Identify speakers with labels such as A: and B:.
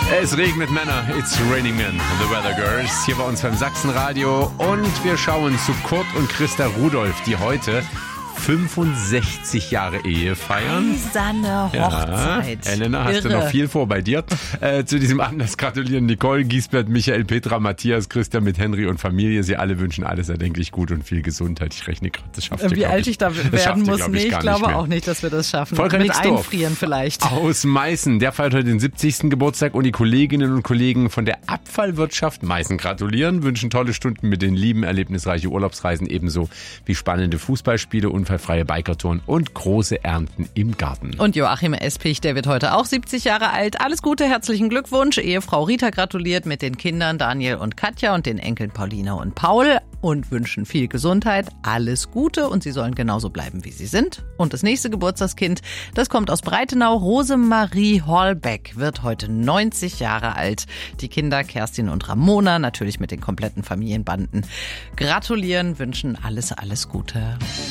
A: Es regnet Männer, it's raining men, the Weather Girls, hier bei uns beim Sachsenradio. Und wir schauen zu Kurt und Christa Rudolph, die heute 65 Jahre Ehe feiern.
B: Eiserne Hochzeit.
A: Ja, Elena, hast du noch viel vor bei dir? Zu diesem Anlass gratulieren Nicole, Giesbert, Michael, Petra, Matthias, Christian mit Henry und Familie. Sie alle wünschen alles erdenklich gut und viel Gesundheit. Ich rechne gerade, das schafft ihr,
B: Wie alt ich da werden muss, nee, ich glaube auch nicht, dass wir das schaffen.
A: Volker
B: mit
A: Nixdorf
B: Einfrieren vielleicht.
A: Aus Meißen, der feiert heute den 70. Geburtstag und die Kolleginnen und Kollegen von der Abfallwirtschaft Meißen gratulieren, wünschen tolle Stunden mit den lieben, erlebnisreiche Urlaubsreisen, ebenso wie spannende Fußballspiele, unfallfreie Bikertouren und große Ernten im Garten.
B: Und Joachim Espich, der wird heute auch 70 Jahre alt. Alles Gute, herzlichen Glückwunsch. Ehefrau Rita gratuliert mit den Kindern Daniel und Katja und den Enkeln Paulina und Paul und wünschen viel Gesundheit, alles Gute und sie sollen genauso bleiben, wie sie sind. Und das nächste Geburtstagskind, das kommt aus Breitenau. Rosemarie Horlbeck wird heute 90 Jahre alt. Die Kinder Kerstin und Ramona, natürlich mit den kompletten Familienbanden, gratulieren, wünschen alles Gute.